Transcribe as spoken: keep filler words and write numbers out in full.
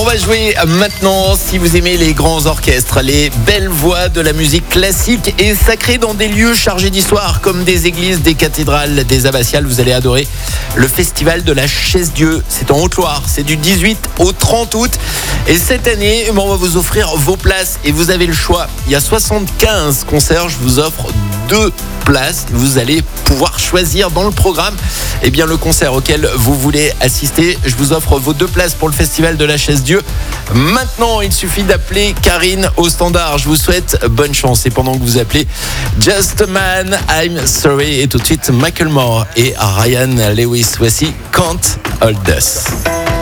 On va jouer maintenant, si vous aimez les grands orchestres, les belles voix de la musique classique et sacrée dans des lieux chargés d'histoire comme des églises, des cathédrales, des abbatiales. Vous allez adorer le festival de la Chaise-Dieu. C'est en Haute-Loire, c'est du dix-huit au trente août. Et cette année, on va vous offrir vos places et vous avez le choix. Il y a soixante-quinze concerts, je vous offre deux places. Vous allez pouvoir choisir dans le programme eh bien, le concert auquel vous voulez assister. Je vous offre vos deux places pour le festival de la Chaise-Dieu. Maintenant, il suffit d'appeler Karine au standard. Je vous souhaite bonne chance. Et pendant que vous appelez, Just a Man, I'm Sorry. Et tout de suite, Michael Moore et Ryan Lewis. Voici Can't Hold Us.